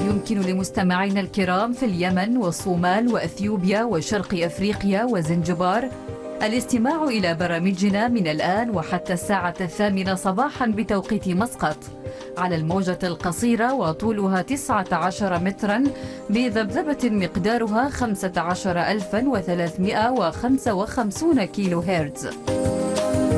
يمكن لمستمعينا الكرام في اليمن والصومال وأثيوبيا وشرق أفريقيا وزنجبار الاستماع إلى برامجنا من الآن وحتى الساعة 8 صباحا بتوقيت مسقط على الموجة القصيرة وطولها 19 مترا بذبذبة مقدارها 15355 كيلو هرتز.